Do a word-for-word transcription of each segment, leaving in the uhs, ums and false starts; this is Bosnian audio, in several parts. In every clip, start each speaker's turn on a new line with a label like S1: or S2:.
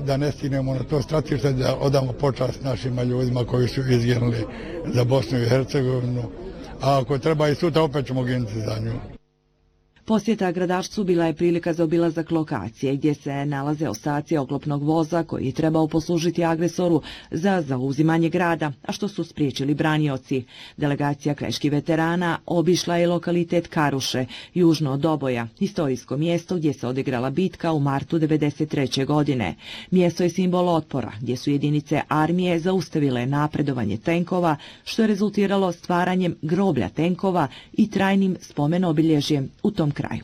S1: da ne stignemo na to stratište, da odamo počast našima ljudima koji su izginuli za Bosnu i Hercegovinu, a ako treba i sutra opet ćemo ginuti za nju.
S2: Posjeta Gradačcu bila je prilika za obilazak lokacije gdje se nalaze ostaci oklopnog voza koji je trebao poslužiti agresoru za zauzimanje grada, a što su spriječili branioci. Delegacija krajiških veterana obišla je lokalitet Karuše, južno od Doboja, historijsko mjesto gdje se odigrala bitka u martu devedeset treće godine. Mjesto je simbol otpora, gdje su jedinice armije zaustavile napredovanje tenkova, što je rezultiralo stvaranjem groblja tenkova i trajnim spomen-obilježjem u tom kraju.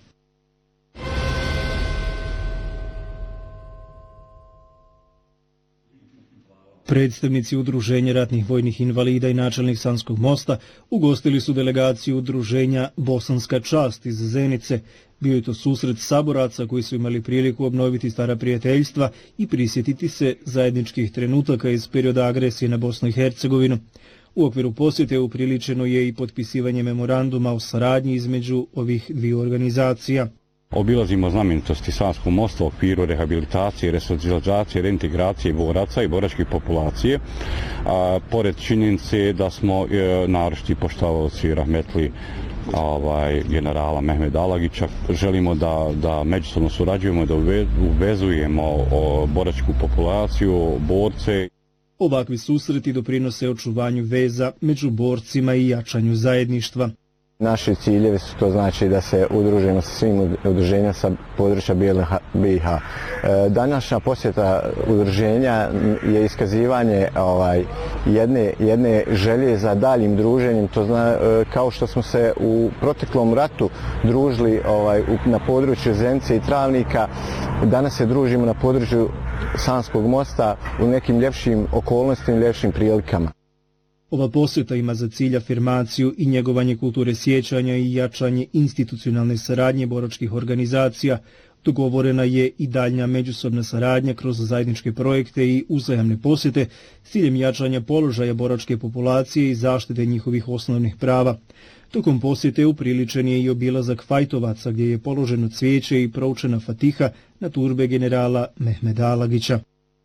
S3: Predstavnici Udruženja ratnih vojnih invalida i načelnik Sanskog mosta ugostili su delegaciju Udruženja Bosanska čast iz Zenice. Bio je to susret saboraca koji su imali priliku obnoviti stara prijateljstva i prisjetiti se zajedničkih trenutaka iz perioda agresije na Bosnu i Hercegovinu. U okviru posjete upriličeno je i potpisivanje memoranduma o saradnji između ovih dviju organizacija.
S4: Obilazimo znamenitosti Sanskog mosta u okviru rehabilitacije, resocijalizacije, reintegracije boraca i boračke populacije. A, pored činjenice da smo e, naročiti poštavaoci rahmetli ovaj, generala Mehmeda Alagića, želimo da, da međusobno surađujemo, da uvezujemo o boračku populaciju, borce.
S3: Ovakvi susreti doprinose očuvanju veza među borcima i jačanju zajedništva.
S5: Naši ciljevi su to znači da se udružimo sa svim udruženjima sa područja B i H. Današnja posjeta udruženja je iskazivanje ovaj, jedne, jedne želje za daljim druženjem. To zna, kao što smo se u proteklom ratu družili ovaj, na području Zenice i Travnika, danas se družimo na području Sanskog mosta u nekim ljepšim okolnostima i ljepšim prilikama.
S3: Ova posjeta ima za cilj afirmaciju i njegovanje kulture sjećanja i jačanje institucionalne saradnje boračkih organizacija. Dogovorena je i daljnja međusobna saradnja kroz zajedničke projekte i uzajamne posjete s ciljem jačanja položaja boračke populacije i zaštite njihovih osnovnih prava. Tokom posjete upriličen je i obilazak Fajtovaca gdje je položeno cvijeće i proučena fatiha na turbe generala Mehmeda Alagića.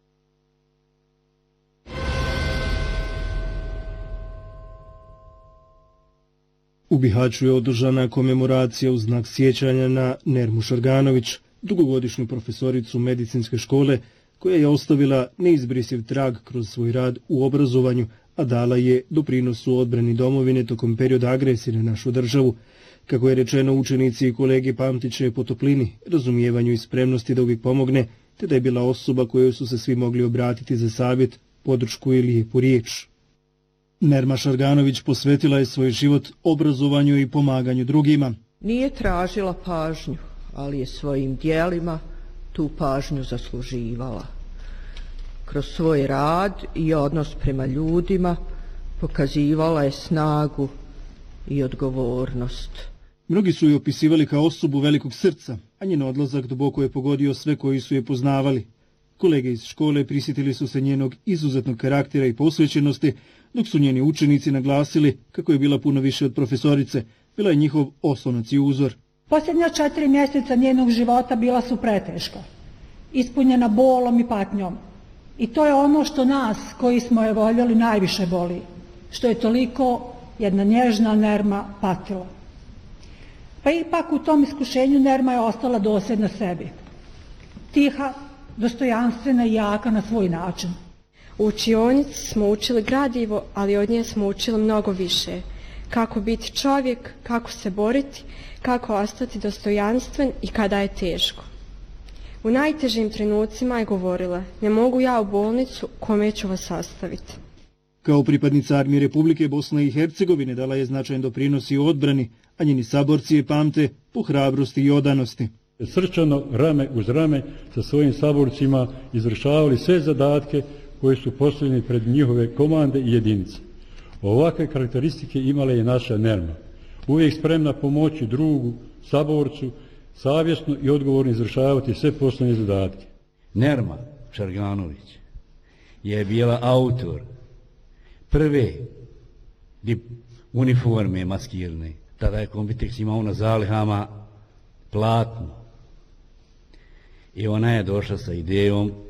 S3: U Bihaću je održana komemoracija u znak sjećanja na Nermu Šarganović, dugogodišnju profesoricu medicinske škole, koja je ostavila neizbrisiv trag kroz svoj rad u obrazovanju, a dala je doprinos u odbrani domovine tokom perioda agresije na našu državu. Kako je rečeno, učenici i kolege pamtiće je po toplini, razumijevanju i spremnosti da uvijek pomogne, te da je bila osoba kojoj su se svi mogli obratiti za savjet, podršku ili lijepu riječ. Nerma Šarganović posvetila je svoj život obrazovanju i pomaganju drugima.
S6: Nije tražila pažnju, ali je svojim dijelima tu pažnju zasluživala. Kroz svoj rad i odnos prema ljudima pokazivala je snagu i odgovornost.
S3: Mnogi su je opisivali kao osobu velikog srca, a njen odlazak duboko je pogodio sve koji su je poznavali. Kolege iz škole prisjetili su se njenog izuzetnog karaktera i posvećenosti, dok su njeni učenici naglasili kako je bila puno više od profesorice, bila je njihov oslonac i uzor.
S7: Posljednja četiri mjeseca njenog života bila su preteška, ispunjena bolom i patnjom. I to je ono što nas, koji smo je voljeli, najviše boli, što je toliko jedna nježna Nerma patila. Pa ipak u tom iskušenju Nerma je ostala dosljedna sebi. Tiha, dostojanstvena i jaka na svoj način.
S8: U učionici smo učili gradivo, ali od nje smo učili mnogo više. Kako biti čovjek, kako se boriti, kako ostati dostojanstven i kada je teško. U najtežim trenucima je govorila, ne mogu ja u bolnicu, kome ću vas ostaviti.
S3: Kao pripadnica Armije Republike Bosne i Hercegovine dala je značajan doprinos i odbrani, a njeni saborci je pamte po hrabrosti i odanosti.
S9: Srčano, rame uz rame, sa svojim saborcima izvršavali sve zadatke koje su postavljeni pred njihove komande i jedinice. Ovakve karakteristike imala je naša Nerma. Uvijek spremna pomoći drugu, saborcu, savjesno i odgovorno izvršavati sve poslovne zadatke.
S10: Nerma Šarganović je bila autor prve uniforme maskirne. Tada je Kombiteks imao na zalihama platno. I ona je došla sa idejom